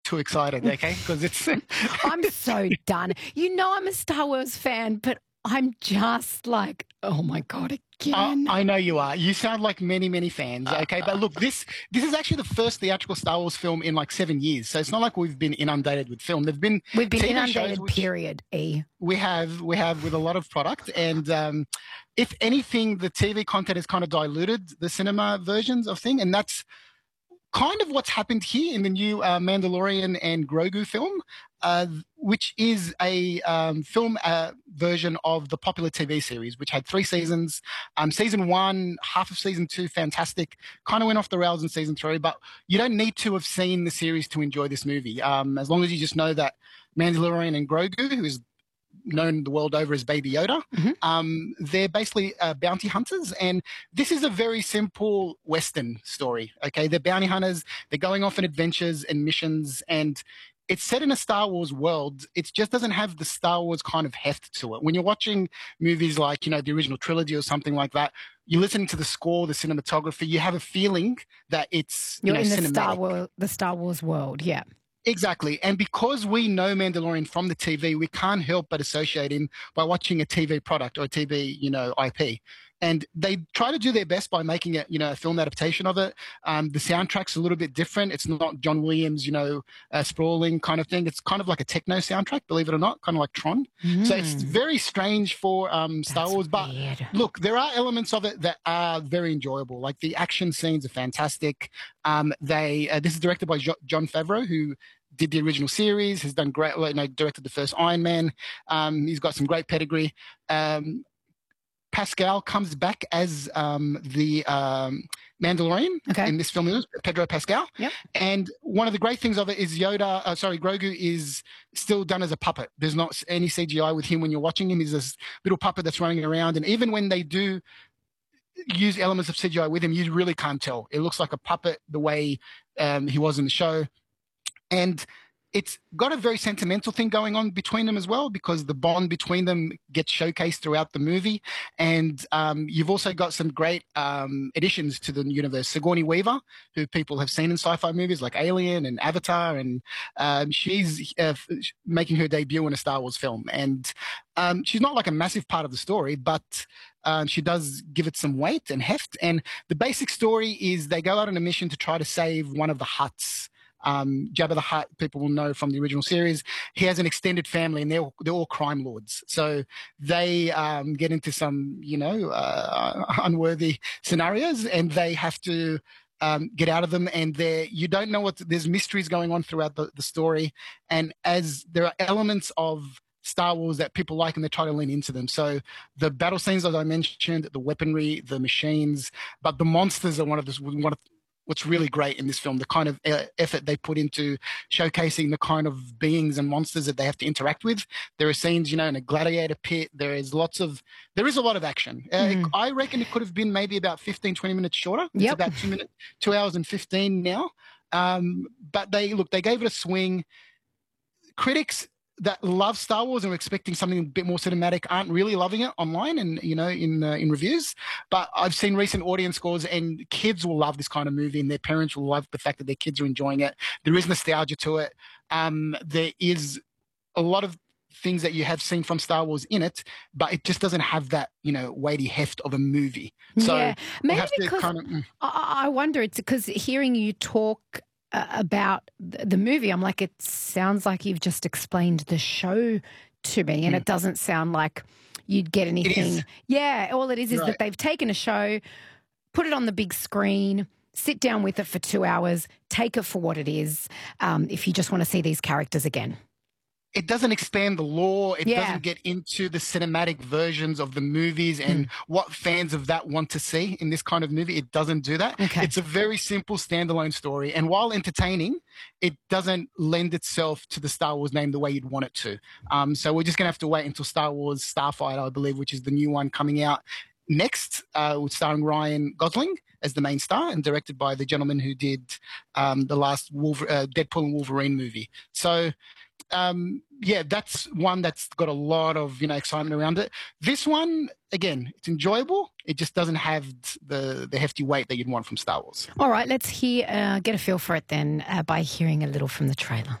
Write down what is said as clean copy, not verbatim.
too excited, okay? Because it's I'm so done. You know I'm a Star Wars fan, but I'm just like, oh my God, again. I know you are. You sound like many, many fans. Okay, but look, this is actually the first theatrical Star Wars film in like 7 years. So it's not like we've been inundated with film. We've been TV inundated. shows which Period. E. we have with a lot of product, and if anything, the TV content has kind of diluted the cinema versions of thing, and that's kind of what's happened here in the new Mandalorian and Grogu film, which is a film version of the popular TV series, which had 3 seasons. Season 1, half of season 2, fantastic. Kind of went off the rails in season 3, but you don't need to have seen the series to enjoy this movie. As long as you just know that Mandalorian and Grogu, who is known the world over as Baby Yoda. They're basically bounty hunters, and this is a very simple Western story. Okay, they're bounty hunters. They're going off on adventures and missions, and it's set in a Star Wars world. It just doesn't have the Star Wars kind of heft to it. When you're watching movies like, you know, the original trilogy or something like that, you listen to the score, the cinematography, you have a feeling that it's You're in cinematic. the Star Wars world, yeah. Exactly. And because we know Mandalorian from the TV, we can't help but associate him by watching a TV product or a TV, IP. And they try to do their best by making it, a film adaptation of it. The soundtrack's a little bit different. It's not John Williams, sprawling kind of thing. It's kind of like a techno soundtrack, believe it or not, kind of like Tron. So it's very strange for Star Wars. But look, there are elements of it that are very enjoyable. Like the action scenes are fantastic. This is directed by Jon Favreau, who did the original series, has done great, directed the first Iron Man. He's got some great pedigree. Pascal comes back as the Mandalorian in this film, Pedro Pascal. Yep. And one of the great things of it is Grogu is still done as a puppet. There's not any CGI with him when you're watching him. He's this little puppet that's running around. And even when they do use elements of CGI with him, you really can't tell. It looks like a puppet the way he was in the show. And it's got a very sentimental thing going on between them as well, because the bond between them gets showcased throughout the movie. And you've also got some great additions to the universe. Sigourney Weaver, who people have seen in sci-fi movies like Alien and Avatar, and she's making her debut in a Star Wars film. And she's not like a massive part of the story, but she does give it some weight and heft. And the basic story is they go out on a mission to try to save one of the Hutts. Jabba the Hutt, people will know from the original series. He has an extended family, and they're all crime lords. So they get into some, unworthy scenarios, and they have to get out of them. And you don't know there's mysteries going on throughout the story. And as there are elements of Star Wars that people like, and they try to lean into them. So the battle scenes, as I mentioned, the weaponry, the machines, but the monsters are one of what's really great in this film, the kind of effort they put into showcasing the kind of beings and monsters that they have to interact with. There are scenes, in a gladiator pit. There is a lot of action. I reckon it could have been maybe about 15, 20 minutes shorter. It's about 2 hours and 15 now. But they gave it a swing. Critics that love Star Wars and are expecting something a bit more cinematic aren't really loving it online and, in reviews. But I've seen recent audience scores, and kids will love this kind of movie, and their parents will love the fact that their kids are enjoying it. There is nostalgia to it. There is a lot of things that you have seen from Star Wars in it, but it just doesn't have that, weighty heft of a movie. So maybe because I wonder, it's because hearing you talk about the movie, I'm like, it sounds like you've just explained the show to me, and it doesn't sound like you'd get anything. Yeah, all it is that they've taken a show, put it on the big screen, sit down with it for 2 hours, take it for what it is, if you just want to see these characters again. It doesn't expand the lore. It doesn't get into the cinematic versions of the movies and what fans of that want to see in this kind of movie. It doesn't do that. Okay. It's a very simple standalone story. And while entertaining, it doesn't lend itself to the Star Wars name the way you'd want it to. So we're just going to have to wait until Star Wars Starfighter, I believe, which is the new one coming out next, with starring Ryan Gosling as the main star and directed by the gentleman who did the last Deadpool and Wolverine movie. So that's one that's got a lot of, excitement around it. This one, again, it's enjoyable. It just doesn't have the hefty weight that you'd want from Star Wars. All right, let's get a feel for it then by hearing a little from the trailer.